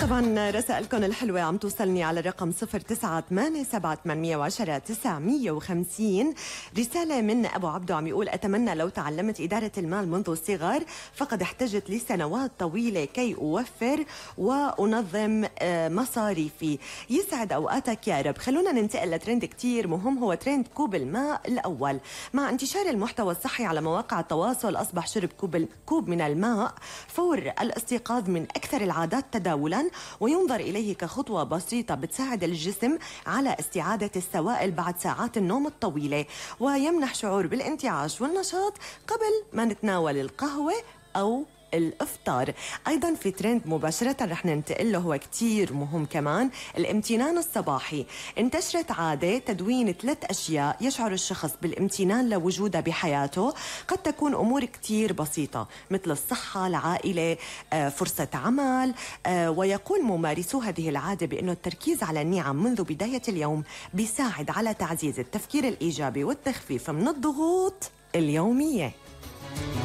طبعا رسائلكم الحلوة عم توصلني على الرقم 0987810950. رسالة من أبو عبدو عم يقول: أتمنى لو تعلمت إدارة المال منذ الصغر، فقد احتجت لسنوات طويلة كي أوفر وأنظم مصاريفي. يسعد أوقاتك يا رب. خلونا ننتقل لترند كتير مهم، هو ترند كوب الماء الأول. مع انتشار المحتوى الصحي على مواقع التواصل، أصبح شرب كوب من الماء فور الاستيقاظ من أكثر العادات تداولا، وينظر إليه كخطوة بسيطة بتساعد الجسم على استعادة السوائل بعد ساعات النوم الطويلة، ويمنح شعور بالانتعاش والنشاط قبل ما نتناول القهوة أو الإفطار. أيضا في ترند مباشرة رح ننتقل له، هو كتير مهم كمان، الامتنان الصباحي. انتشرت عادة تدوين 3 أشياء يشعر الشخص بالامتنان لوجودها بحياته. قد تكون أمور كتير بسيطة مثل الصحة، العائلة، فرصة عمل، ويقول ممارسو هذه العادة بأنه التركيز على النعم منذ بداية اليوم بيساعد على تعزيز التفكير الإيجابي والتخفيف من الضغوط اليومية.